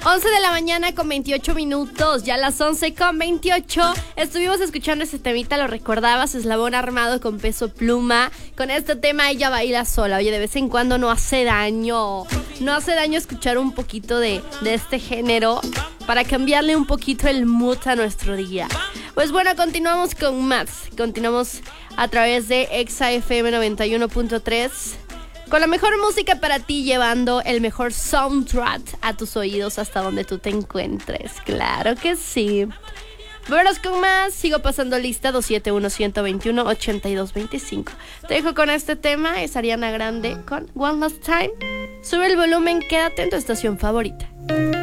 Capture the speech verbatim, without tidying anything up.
once de la mañana con veintiocho minutos, ya las once con veintiocho. Estuvimos escuchando ese temita, lo recordabas, Eslabón Armado con Peso Pluma. Con este tema ella baila sola. Oye, de vez en cuando no hace daño. No hace daño escuchar un poquito de, de este género para cambiarle un poquito el mood a nuestro día. Pues bueno, continuamos con más. Continuamos a través de Exa F M noventa y uno punto tres. Con la mejor música para ti, llevando el mejor soundtrack a tus oídos hasta donde tú te encuentres. Claro que sí. Vámonos con más. Sigo pasando lista dos siete uno, uno dos uno, ocho dos dos cinco. Te dejo con este tema. Es Ariana Grande con One Last Time. Sube el volumen, quédate en tu estación favorita.